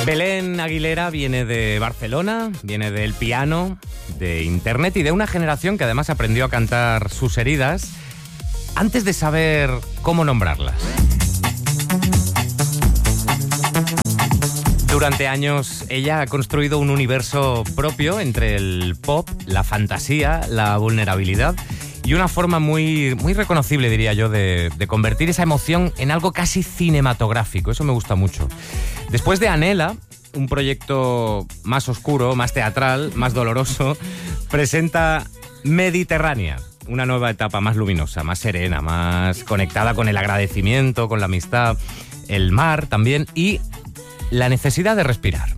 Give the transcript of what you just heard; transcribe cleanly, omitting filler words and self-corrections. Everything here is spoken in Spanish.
Belén Aguilera viene de Barcelona, viene del piano, de internet y de una generación que además aprendió a cantar sus heridas antes de saber cómo nombrarlas. Durante años ella ha construido un universo propio entre el pop, la fantasía, la vulnerabilidad y una forma muy reconocible, diría yo, de convertir esa emoción en algo casi cinematográfico. Eso me gusta mucho. Después de Anhela, un proyecto más oscuro, más teatral, más doloroso, presenta Mediterránea, una nueva etapa más luminosa, más serena, más conectada con el agradecimiento, con la amistad, el mar también y la necesidad de respirar.